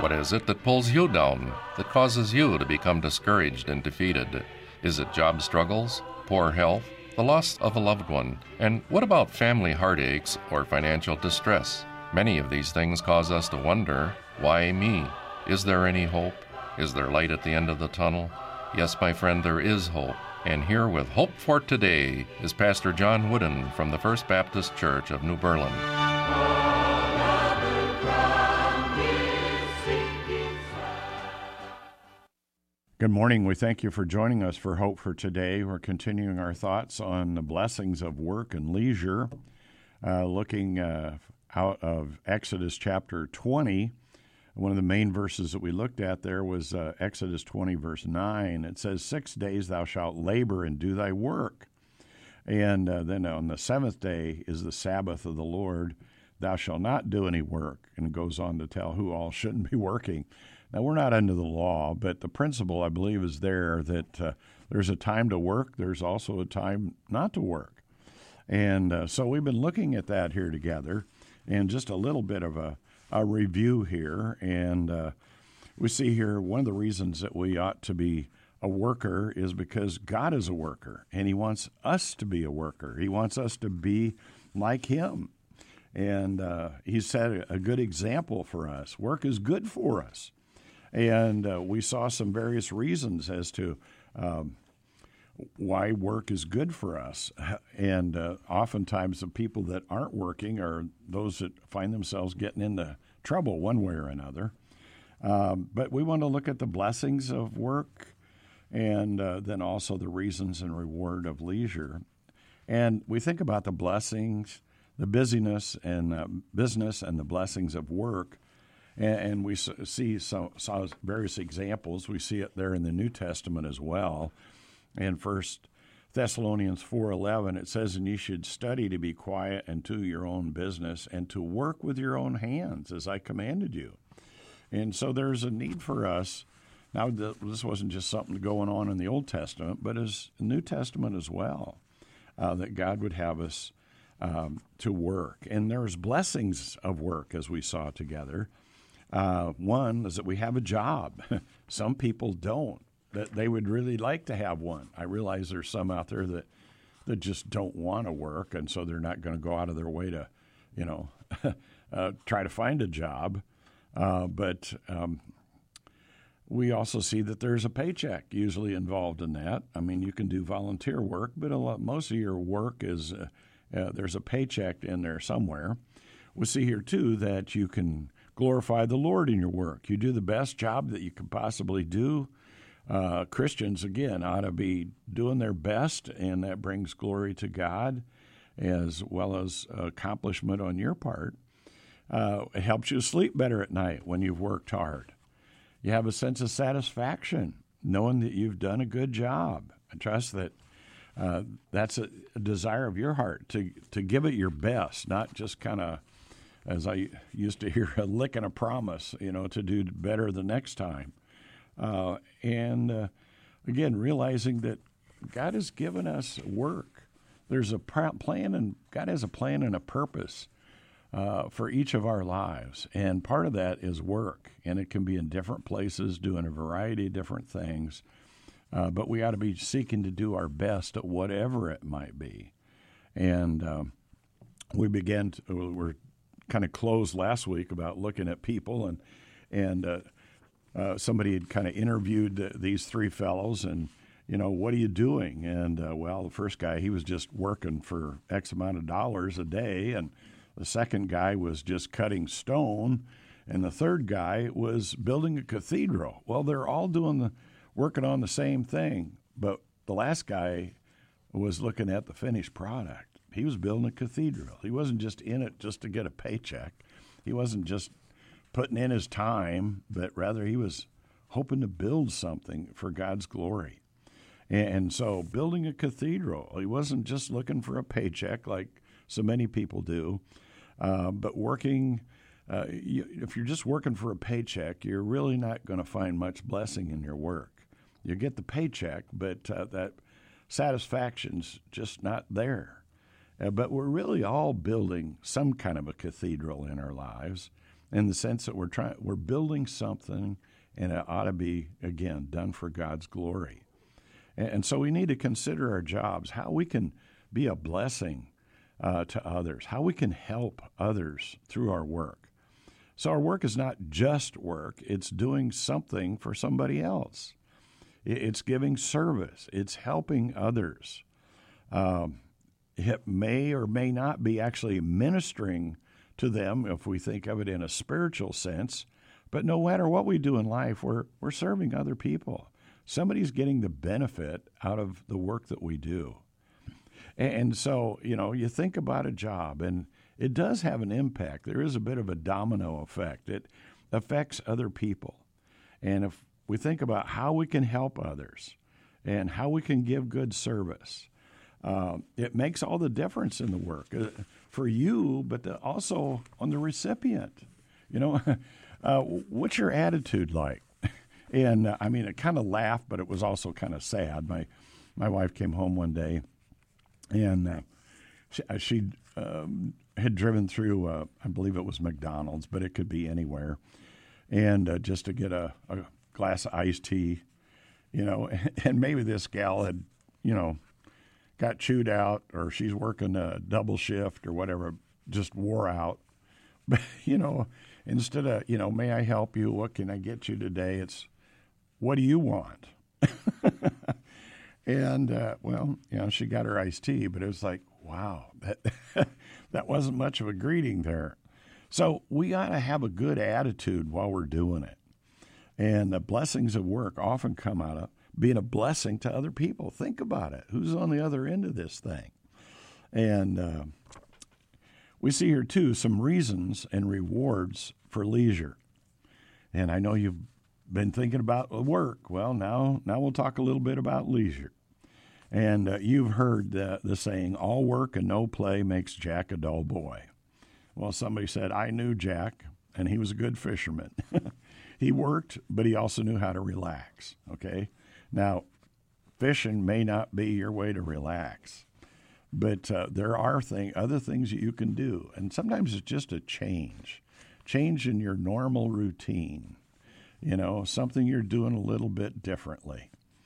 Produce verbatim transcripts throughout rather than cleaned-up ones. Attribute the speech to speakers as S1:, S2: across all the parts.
S1: What is it that pulls you down, that causes you to become discouraged and defeated? Is it job struggles, poor health, the loss of a loved one? And what about family heartaches or financial distress? Many of these things cause us to wonder, why me? Is there any hope? Is there light at the end of the tunnel? Yes, my friend, there is hope. And here with Hope for Today is Pastor John Wooden from the First Baptist Church of New Berlin.
S2: Good morning. We thank you for joining us for Hope for Today. We're continuing our thoughts on the blessings of work and leisure, uh, looking uh, out of Exodus chapter twenty. One of the main verses that we looked at there was uh, Exodus twenty, verse nine. It says, Six days thou shalt labor and do thy work. And uh, then on the seventh day is the Sabbath of the Lord. Thou shalt not do any work. And it goes on to tell who all shouldn't be working. Now, we're not under the law, but the principle, I believe, is there that uh, there's a time to work. There's also a time not to work. And uh, so we've been looking at that here together, and just a little bit of a, a review here. And uh, we see here one of the reasons that we ought to be a worker is because God is a worker, and he wants us to be a worker. He wants us to be like him. And uh, he set a good example for us. Work is good for us. And uh, we saw some various reasons as to um, why work is good for us. And uh, oftentimes the people that aren't working are those that find themselves getting into trouble one way or another. Um, but we want to look at the blessings of work and uh, then also the reasons and reward of leisure. And we think about the blessings, the busyness and uh, business and the blessings of work. And we see some, saw various examples. We see it there in the New Testament as well. In First Thessalonians four eleven, it says, And ye should study to be quiet and to your own business, and to work with your own hands, as I commanded you. And so there's a need for us. Now, this wasn't just something going on in the Old Testament, but as the New Testament as well, uh, that God would have us um, to work. And there's blessings of work, as we saw together. Uh, one is that we have a job. Some people don't. That they would really like to have one. I realize there's some out there that that just don't want to work, and so they're not going to go out of their way to, you know, uh, try to find a job. Uh, but um, we also see that there's a paycheck usually involved in that. I mean, you can do volunteer work, but a lot, most of your work is uh, uh, there's a paycheck in there somewhere. We see here too that you can glorify the Lord in your work. You do the best job that you can possibly do. Uh, Christians, again, ought to be doing their best, and that brings glory to God as well as accomplishment on your part. Uh, it helps you sleep better at night when you've worked hard. You have a sense of satisfaction knowing that you've done a good job. I trust that uh, that's a, a desire of your heart to, to give it your best, not just kind of, as I used to hear, a lick and a promise, you know, to do better the next time. Uh, and, uh, again, realizing that God has given us work. There's a plan, and God has a plan and a purpose uh, for each of our lives. And part of that is work, and it can be in different places, doing a variety of different things. Uh, but we ought to be seeking to do our best at whatever it might be. And um, we began to, we're kind of closed last week about looking at people, and and uh, uh, somebody had kind of interviewed uh, these three fellows, and you know, what are you doing? And uh, well, the first guy, he was just working for X amount of dollars a day, and the second guy was just cutting stone, and the third guy was building a cathedral. Well, they're all doing the working on the same thing, but the last guy was looking at the finished product. He was building a cathedral. He wasn't just in it just to get a paycheck. He wasn't just putting in his time, but rather he was hoping to build something for God's glory. And so building a cathedral, he wasn't just looking for a paycheck like so many people do, uh, but working, uh, you, if you're just working for a paycheck, you're really not going to find much blessing in your work. You get the paycheck, but uh, that satisfaction's just not there. Uh, but we're really all building some kind of a cathedral in our lives. in the sense that we're trying, we're building something, and it ought to be, again, done for God's glory. And, and so we need to consider our jobs, how we can be a blessing uh, to others, how we can help others through our work. So our work is not just work, it's doing something for somebody else. It's giving service. It's helping others. Um, it may or may not be actually ministering to them if we think of it in a spiritual sense, but no matter what we do in life, we're, we're serving other people. Somebody's getting the benefit out of the work that we do. And, and so, you know, you think about a job, and it does have an impact. There is a bit of a domino effect. It affects other people. And if we think about how we can help others and how we can give good service, uh, it makes all the difference in the work uh, for you, but the, also on the recipient. You know, uh, what's your attitude like? And uh, I mean, it kind of laughed, but it was also kind of sad. My my wife came home one day, and uh, she, uh, she um, had driven through, uh, I believe it was McDonald's, but it could be anywhere, and uh, just to get a, a glass of iced tea, you know, and maybe this gal had, you know, got chewed out, or she's working a double shift or whatever, just wore out. But, you know, instead of, you know, may I help you? What can I get you today? It's, what do you want? And, uh, well, you know, she got her iced tea, but it was like, wow, that, that wasn't much of a greeting there. So we ought to have a good attitude while we're doing it. And the blessings of work often come out of being a blessing to other people. Think about it. Who's on the other end of this thing? And uh, we see here, too, some reasons and rewards for leisure. And I know you've been thinking about work. Well, now now we'll talk a little bit about leisure. And uh, you've heard the, the saying, all work and no play makes Jack a dull boy. Well, somebody said, I knew Jack, and he was a good fisherman. He worked, but he also knew how to relax, okay? Now, fishing may not be your way to relax, but uh, there are thing, other things that you can do, and sometimes it's just a change, change in your normal routine, you know, something you're doing a little bit differently.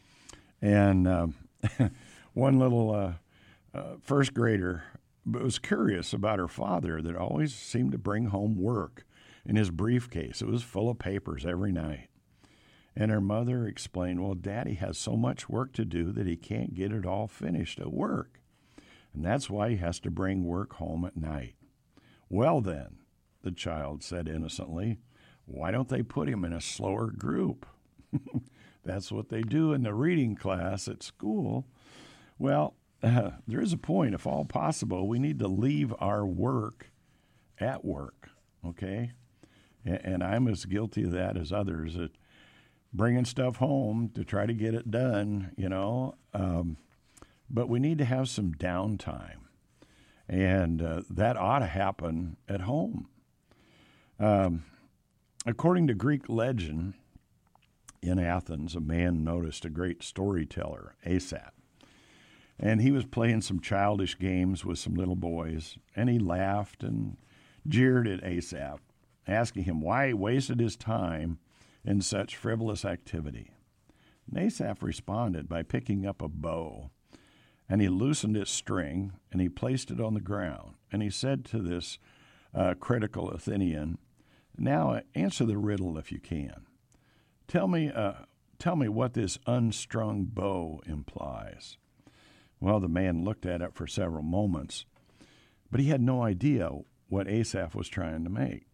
S2: And um, one little uh, uh, first grader was curious about her father that always seemed to bring home work in his briefcase. It was full of papers every night. And her mother explained, well, Daddy has so much work to do that he can't get it all finished at work. And that's why he has to bring work home at night. Well, then, the child said innocently, why don't they put him in a slower group? That's what they do in the reading class at school. Well, uh, there is a point. If all possible, we need to leave our work at work, okay? And I'm as guilty of that as others, that bringing stuff home to try to get it done, you know. Um, but we need to have some downtime, and uh, that ought to happen at home. Um, according to Greek legend, in Athens, a man noticed a great storyteller, Aesop, and he was playing some childish games with some little boys, and he laughed and jeered at Aesop, asking him why he wasted his time in such frivolous activity. And Aesop responded by picking up a bow, and he loosened its string, and he placed it on the ground. And he said to this uh, critical Athenian, now answer the riddle if you can. Tell me, uh, tell me what this unstrung bow implies. Well, the man looked at it for several moments, but he had no idea what Aesop was trying to make.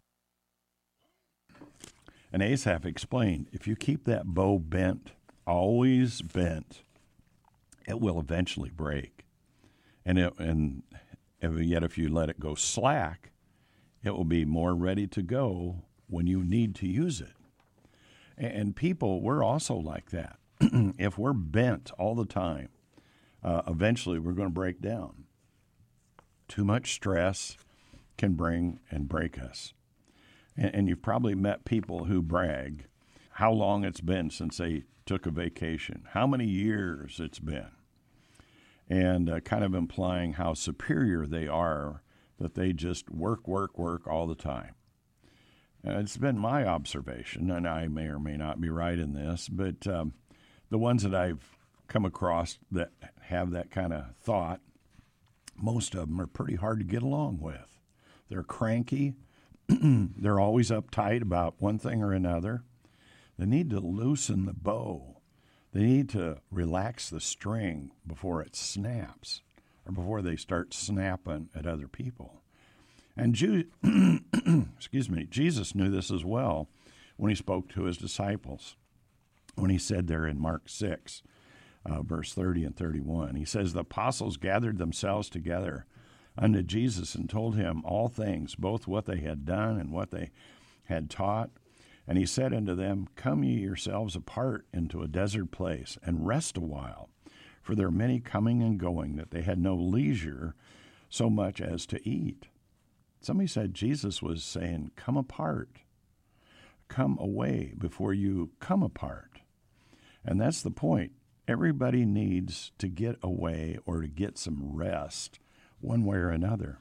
S2: And Aesop explained, if you keep that bow bent, always bent, it will eventually break. And, it, and yet if you let it go slack, it will be more ready to go when you need to use it. And people, we're also like that. If we're bent all the time, uh, eventually we're going to break down. Too much stress can bring and break us. And, and you've probably met people who brag how long it's been since they took a vacation, how many years it's been, and uh, kind of implying how superior they are, that they just work, work, work all the time. Uh, it's been my observation, and I may or may not be right in this, but um, the ones that I've come across that have that kind of thought, most of them are pretty hard to get along with. They're cranky. They're always uptight about one thing or another. They need to loosen the bow. They need to relax the string before it snaps or before they start snapping at other people. And Ju- excuse me, Jesus knew this as well when he spoke to his disciples. When he said there in Mark six, uh, verse thirty and thirty-one, he says, the apostles gathered themselves together unto Jesus and told him all things, both what they had done and what they had taught. And he said unto them, come ye yourselves apart into a desert place, and rest a while. For there are many coming and going, that they had no leisure so much as to eat. Somebody said Jesus was saying, come apart. Come away before you come apart. And that's the point. Everybody needs to get away or to get some rest one way or another.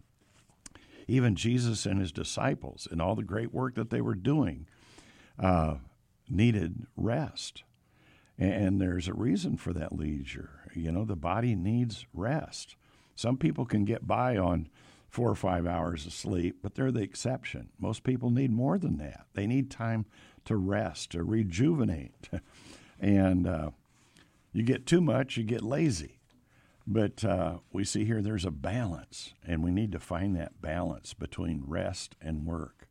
S2: Even Jesus and his disciples and all the great work that they were doing uh, needed rest. And there's a reason for that leisure. You know, the body needs rest. Some people can get by on four or five hours of sleep, but they're the exception. Most people need more than that. They need time to rest, to rejuvenate. and uh, you get too much, you get lazy. But uh, we see here there's a balance, and we need to find that balance between rest and work.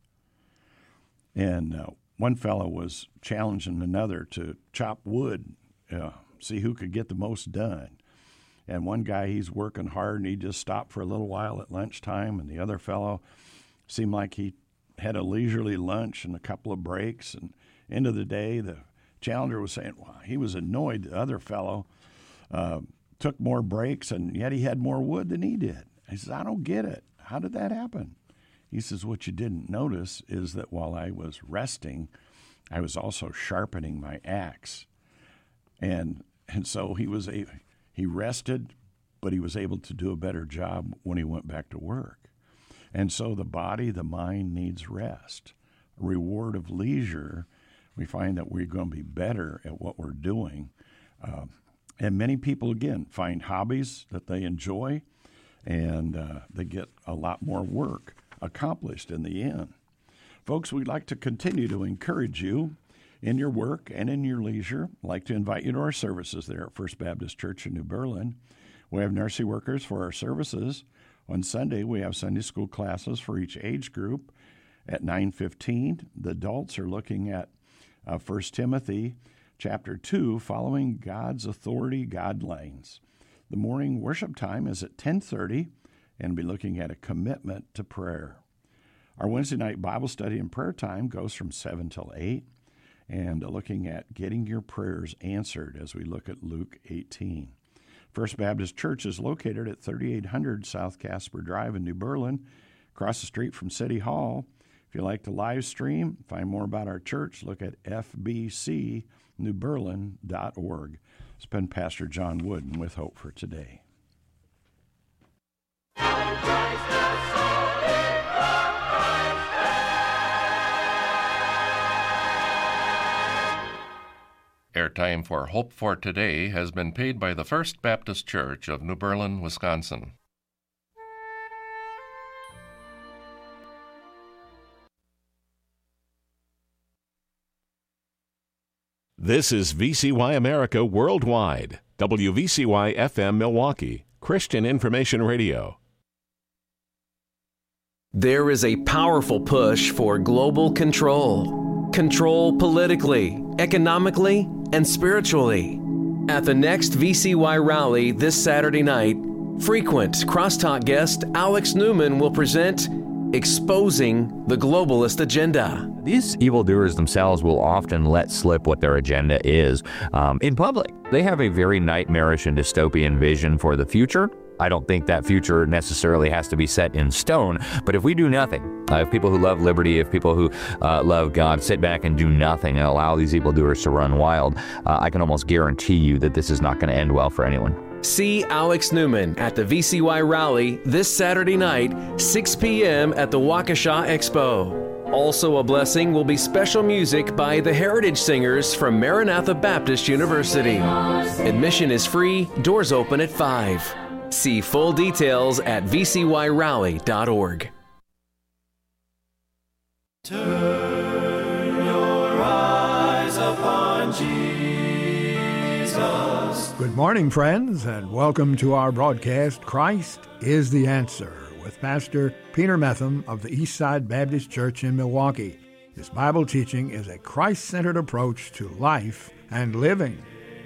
S2: And uh, one fellow was challenging another to chop wood, uh, see who could get the most done. And one guy, he's working hard, and he just stopped for a little while at lunchtime, and the other fellow seemed like he had a leisurely lunch and a couple of breaks. And end of the day, the challenger was saying, well, he was annoyed the other fellow uh, took more breaks, and yet he had more wood than he did. He says, I don't get it. How did that happen? He says, what you didn't notice is that while I was resting, I was also sharpening my axe. And and so he was a, he rested, but he was able to do a better job when he went back to work. And so the body, the mind needs rest. A reward of leisure, we find that we're going to be better at what we're doing. Uh, And many people, again, find hobbies that they enjoy, and uh, they get a lot more work accomplished in the end. Folks, we'd like to continue to encourage you in your work and in your leisure. I'd like to invite you to our services there at First Baptist Church in New Berlin. We have nursery workers for our services. On Sunday, we have Sunday school classes for each age group at nine fifteen. The adults are looking at uh, First Timothy Chapter two, following God's authority guidelines. The morning worship time is at ten thirty, and we'll be looking at a commitment to prayer. Our Wednesday night Bible study and prayer time goes from seven till eight, and looking at getting your prayers answered as we look at Luke eighteen. First Baptist Church is located at thirty-eight hundred South Casper Drive in New Berlin, across the street from City Hall. If you like to live stream, find more about our church, look at f b c new berlin dot org. It's been Pastor John Wooden with Hope for Today.
S1: Airtime for Hope for Today has been paid by the First Baptist Church of New Berlin, Wisconsin.
S3: This is V C Y America Worldwide, W V C Y F M Milwaukee, Christian Information Radio.
S4: There is a powerful push for global control. Control politically, economically, and spiritually. At the next V C Y rally this Saturday night, frequent Crosstalk guest Alex Newman will present Exposing the Globalist Agenda.
S5: These evildoers themselves will often let slip what their agenda is um, in public. They have a very nightmarish and dystopian vision for the future. I don't think that future necessarily has to be set in stone, but if we do nothing, uh, if people who love liberty, if people who uh, love God sit back and do nothing and allow these evildoers to run wild, uh, I can almost guarantee you that this is not going to end well for anyone.
S4: See Alex Newman at the V C Y rally this Saturday night, six p.m. at the Waukesha Expo. Also a blessing will be special music by the Heritage Singers from Maranatha Baptist University. Admission is free, doors open at five. See full details at v c y rally dot org.
S6: Turn your eyes upon Jesus.
S7: Good morning, friends, and welcome to our broadcast, Christ is the Answer, with Pastor Peter Metham of the Eastside Baptist Church in Milwaukee. His Bible teaching is a Christ-centered approach to life and living.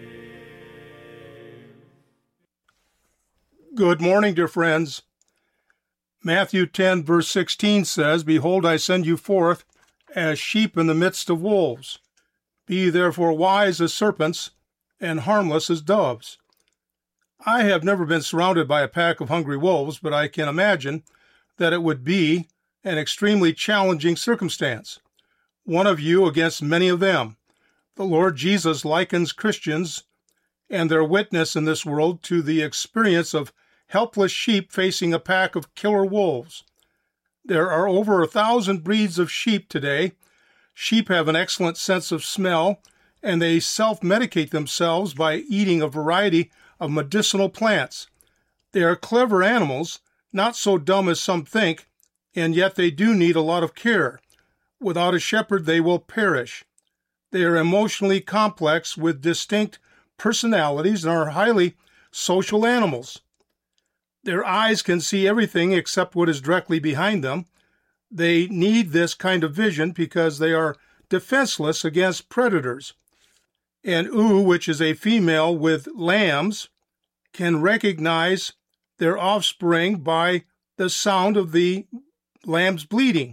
S8: Good morning, dear friends. Matthew ten, verse sixteen says, Behold, I send you forth as sheep in the midst of wolves. Be therefore wise as serpents and harmless as doves. I have never been surrounded by a pack of hungry wolves, but I can imagine that it would be an extremely challenging circumstance. One of you against many of them. The Lord Jesus likens Christians and their witness in this world to the experience of helpless sheep facing a pack of killer wolves. There are over a thousand breeds of sheep today. Sheep have an excellent sense of smell, and they self-medicate themselves by eating a variety of medicinal plants. They are clever animals, not so dumb as some think, and yet they do need a lot of care. Without a shepherd, they will perish. They are emotionally complex with distinct personalities and are highly social animals. Their eyes can see everything except what is directly behind them. They need this kind of vision because they are defenseless against predators. An ewe, which is a female with lambs, can recognize their offspring by the sound of the lambs bleating.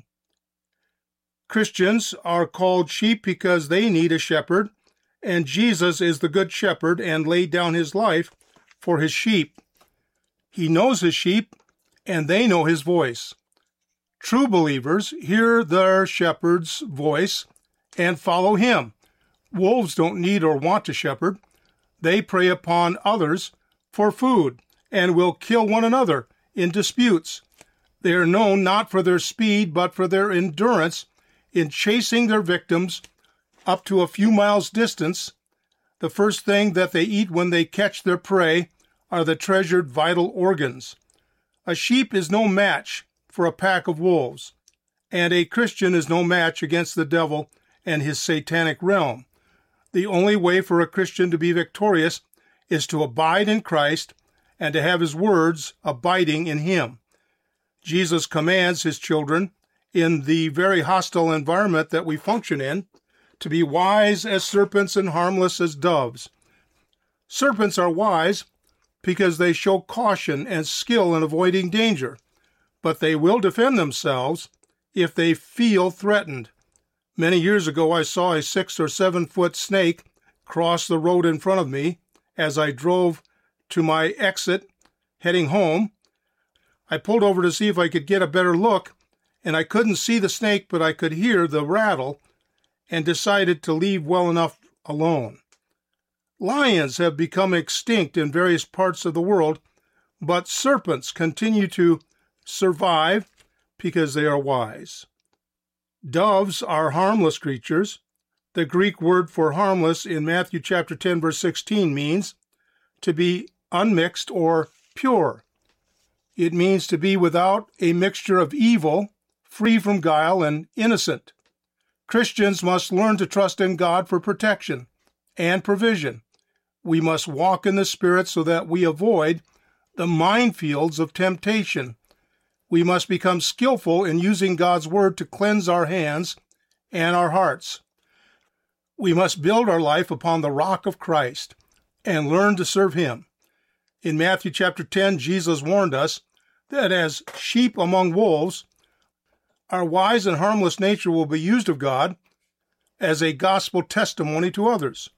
S8: Christians are called sheep because they need a shepherd, and Jesus is the good shepherd and laid down his life for his sheep. He knows his sheep, and they know his voice. True believers hear their shepherd's voice and follow him. Wolves don't need or want a shepherd. They prey upon others for food and will kill one another in disputes. They are known not for their speed, but for their endurance in chasing their victims up to a few miles' distance. The first thing that they eat when they catch their prey are the treasured vital organs. A sheep is no match for a pack of wolves, and a Christian is no match against the devil and his satanic realm. The only way for a Christian to be victorious is to abide in Christ and to have his words abiding in him. Jesus commands his children, in the very hostile environment that we function in, to be wise as serpents and harmless as doves. Serpents are wise because they show caution and skill in avoiding danger, but they will defend themselves if they feel threatened. Many years ago, I saw a six or seven foot snake cross the road in front of me as I drove to my exit heading home. I pulled over to see if I could get a better look, and I couldn't see the snake, but I could hear the rattle, and decided to leave well enough alone. Lions have become extinct in various parts of the world, but serpents continue to survive because they are wise. Doves are harmless creatures. The Greek word for harmless in Matthew chapter ten, verse sixteen means to be unmixed or pure. It means to be without a mixture of evil, free from guile, and innocent. Christians must learn to trust in God for protection and provision. We must walk in the Spirit so that we avoid the minefields of temptation. We must become skillful in using God's Word to cleanse our hands and our hearts. We must build our life upon the rock of Christ and learn to serve Him. In Matthew chapter ten, Jesus warned us that as sheep among wolves, our wise and harmless nature will be used of God as a gospel testimony to others.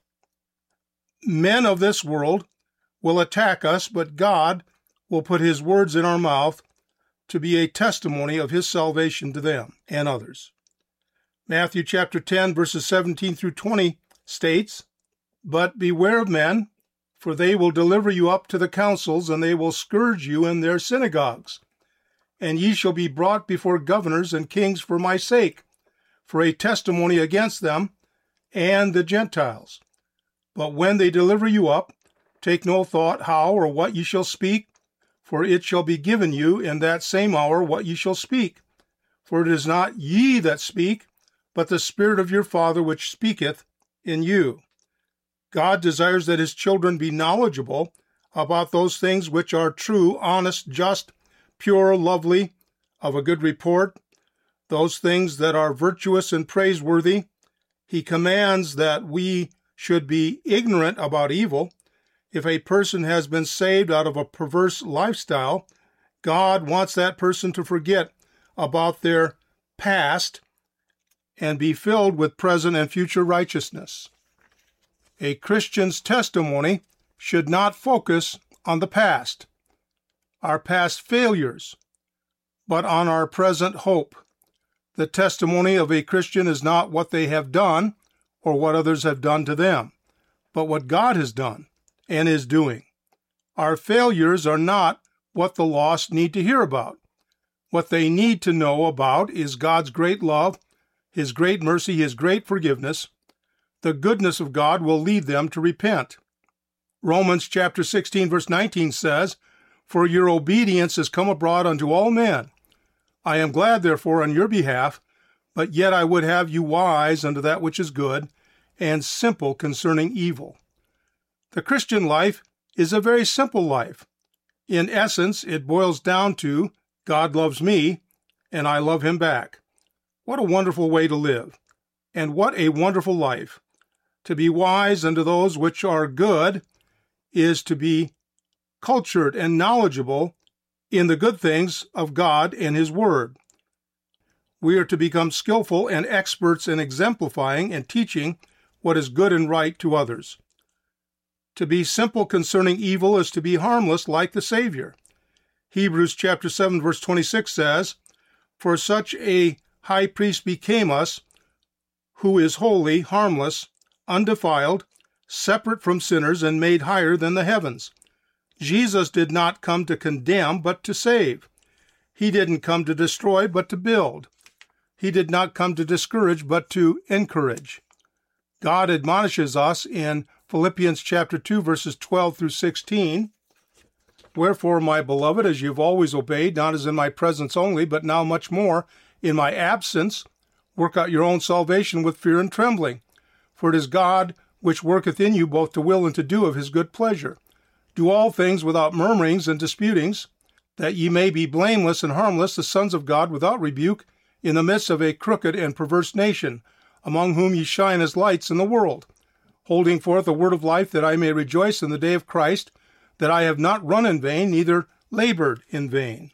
S8: Men of this world will attack us, but God will put His words in our mouth to be a testimony of His salvation to them and others. Matthew chapter ten, verses seventeen through twenty states, But beware of men, for they will deliver you up to the councils, and they will scourge you in their synagogues. And ye shall be brought before governors and kings for my sake, for a testimony against them and the Gentiles. But when they deliver you up, take no thought how or what ye shall speak, for it shall be given you in that same hour what ye shall speak. For it is not ye that speak, but the Spirit of your Father which speaketh in you. God desires that his children be knowledgeable about those things which are true, honest, just, pure, lovely, of a good report, those things that are virtuous and praiseworthy. He commands that we should be ignorant about evil. If a person has been saved out of a perverse lifestyle, God wants that person to forget about their past and be filled with present and future righteousness. A Christian's testimony should not focus on the past, our past failures, but on our present hope. The testimony of a Christian is not what they have done or what others have done to them, but what God has done and is doing. Our failures are not what the lost need to hear about. What they need to know about is God's great love, his great mercy, his great forgiveness. The goodness of God will lead them to repent. Romans chapter sixteen, verse nineteen says, "For your obedience is come abroad unto all men. I am glad, therefore, on your behalf, but yet I would have you wise unto that which is good, and simple concerning evil." The Christian life is a very simple life. In essence, it boils down to God loves me, and I love him back. What a wonderful way to live, and what a wonderful life. To be wise unto those which are good is to be cultured and knowledgeable in the good things of God and his word. We are to become skillful and experts in exemplifying and teaching what is good and right to others. To be simple concerning evil is to be harmless like the Savior. Hebrews chapter seven, verse twenty-six says, "For such a high priest became us, who is holy, harmless, undefiled, separate from sinners, and made higher than the heavens." Jesus did not come to condemn, but to save. He didn't come to destroy, but to build. He did not come to discourage, but to encourage. God admonishes us in Philippians chapter two, verses twelve through sixteen, "Wherefore, my beloved, as you've always obeyed, not as in my presence only, but now much more in my absence, work out your own salvation with fear and trembling. For it is God which worketh in you both to will and to do of his good pleasure. Do all things without murmurings and disputings, that ye may be blameless and harmless, the sons of God without rebuke, in the midst of a crooked and perverse nation, among whom ye shine as lights in the world, holding forth the word of life, that I may rejoice in the day of Christ, that I have not run in vain, neither labored in vain."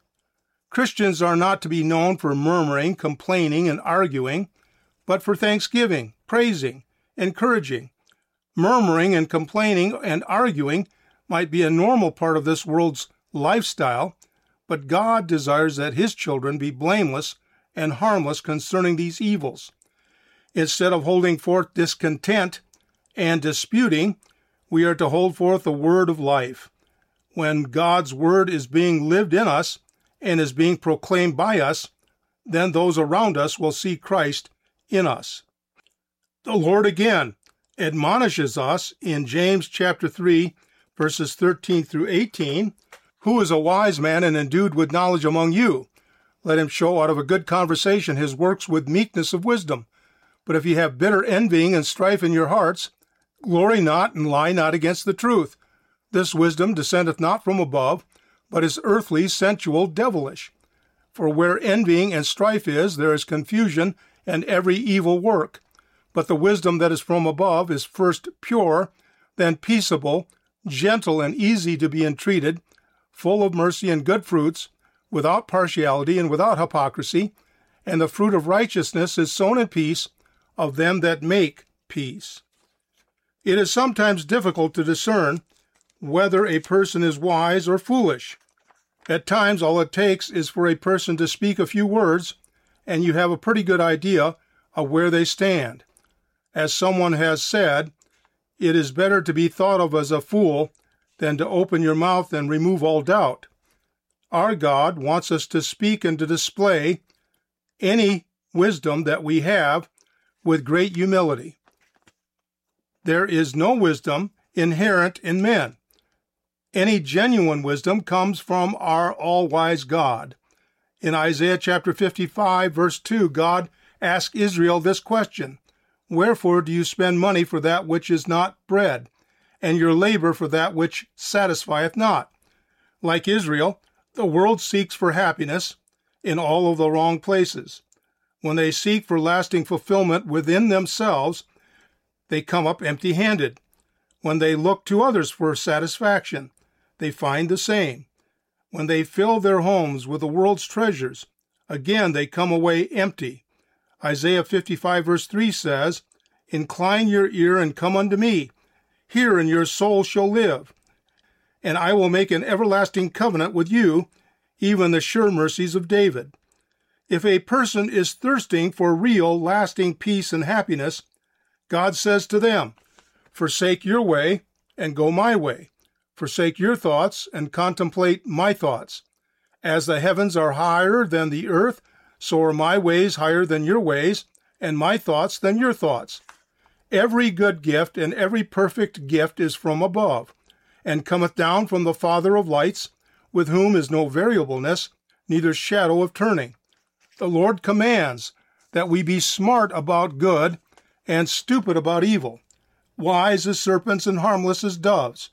S8: Christians are not to be known for murmuring, complaining, and arguing, but for thanksgiving, praising, encouraging. Murmuring and complaining and arguing might be a normal part of this world's lifestyle, but God desires that his children be blameless and harmless concerning these evils. Instead of holding forth discontent and disputing, we are to hold forth the word of life. When God's word is being lived in us and is being proclaimed by us, then those around us will see Christ in us. The Lord again admonishes us in James chapter three, verses thirteen through eighteen, "Who is a wise man and endued with knowledge among you? Let him show out of a good conversation his works with meekness of wisdom. But if ye have bitter envying and strife in your hearts, glory not and lie not against the truth. This wisdom descendeth not from above, but is earthly, sensual, devilish. For where envying and strife is, there is confusion and every evil work. But the wisdom that is from above is first pure, then peaceable, gentle and easy to be entreated, full of mercy and good fruits, without partiality and without hypocrisy. And the fruit of righteousness is sown in peace of them that make peace." It is sometimes difficult to discern whether a person is wise or foolish. At times, all it takes is for a person to speak a few words, and you have a pretty good idea of where they stand. As someone has said, it is better to be thought of as a fool than to open your mouth and remove all doubt. Our God wants us to speak and to display any wisdom that we have with great humility. There is no wisdom inherent in men. Any genuine wisdom comes from our all-wise God. In Isaiah chapter fifty-five, verse two, God asked Israel this question, "Wherefore do you spend money for that which is not bread, and your labor for that which satisfieth not?" Like Israel, the world seeks for happiness in all of the wrong places. When they seek for lasting fulfillment within themselves, they come up empty-handed. When they look to others for satisfaction, they find the same. When they fill their homes with the world's treasures, again they come away empty. Isaiah fifty-five verse three says, "Incline your ear and come unto me. Hear, and your soul shall live. And I will make an everlasting covenant with you, even the sure mercies of David." If a person is thirsting for real, lasting peace and happiness, God says to them, "Forsake your way and go my way. Forsake your thoughts and contemplate my thoughts. As the heavens are higher than the earth, so are my ways higher than your ways, and my thoughts than your thoughts. Every good gift and every perfect gift is from above, and cometh down from the Father of lights, with whom is no variableness, neither shadow of turning. The Lord commands that we be smart about good and stupid about evil, wise as serpents and harmless as doves,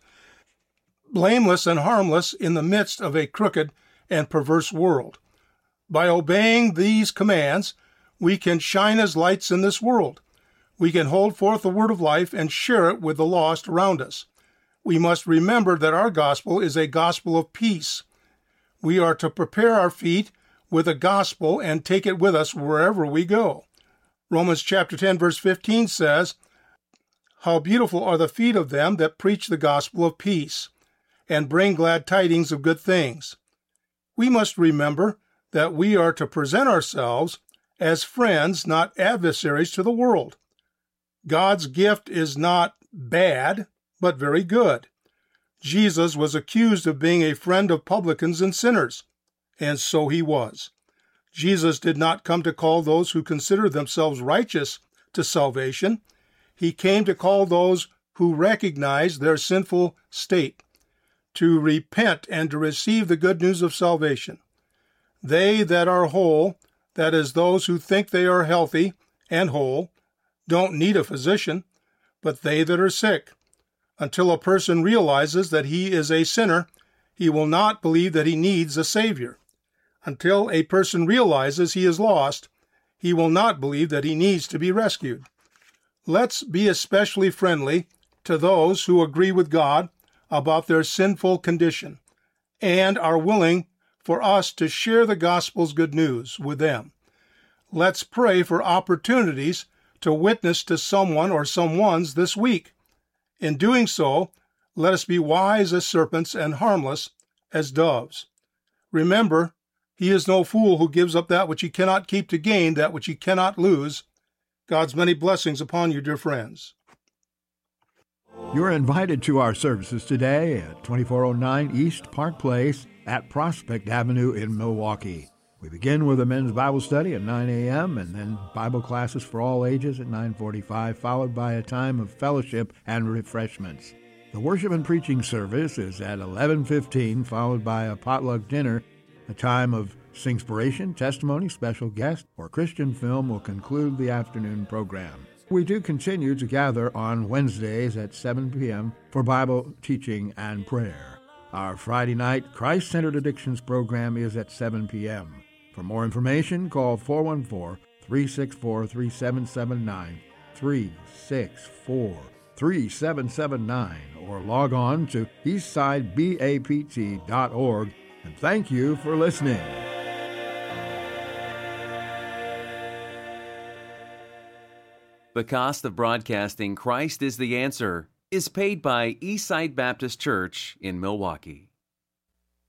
S8: blameless and harmless in the midst of a crooked and perverse world. By obeying these commands, we can shine as lights in this world. We can hold forth the word of life and share it with the lost around us. We must remember that our gospel is a gospel of peace. We are to prepare our feet with the gospel and take it with us wherever we go. Romans chapter ten verse fifteen says, "How beautiful are the feet of them that preach the gospel of peace, and bring glad tidings of good things." We must remember that we are to present ourselves as friends, not adversaries to the world. God's gift is not bad, but very good. Jesus was accused of being a friend of publicans and sinners, and so he was. Jesus did not come to call those who consider themselves righteous to salvation. He came to call those who recognize their sinful state to repent and to receive the good news of salvation. They that are whole, that is, those who think they are healthy and whole, don't need a physician, but they that are sick. Until a person realizes that he is a sinner, he will not believe that he needs a Savior. Until a person realizes he is lost, he will not believe that he needs to be rescued. Let's be especially friendly to those who agree with God about their sinful condition and are willing for us to share the gospel's good news with them. Let's pray for opportunities to witness to someone or someones this week. In doing so, let us be wise as serpents and harmless as doves. Remember, he is no fool who gives up that which he cannot keep to gain that which he cannot lose. God's many blessings upon you, dear friends.
S7: You're invited to our services today at twenty-four oh nine East Park Place at Prospect Avenue in Milwaukee. We begin with a men's Bible study at nine a.m. and then Bible classes for all ages at nine forty-five, followed by a time of fellowship and refreshments. The worship and preaching service is at eleven fifteen, followed by a potluck dinner. A time of singspiration, testimony, special guest, or Christian film will conclude the afternoon program. We do continue to gather on Wednesdays at seven p.m. for Bible teaching and prayer. Our Friday night Christ-Centered Addictions program is at seven p.m. For more information, call four one four, three six four, three seven seven nine, three six four, three seven seven nine, or log on to eastside bapt dot org. And thank you for listening.
S4: The cost of broadcasting Christ is the Answer is paid by Eastside Baptist Church in Milwaukee.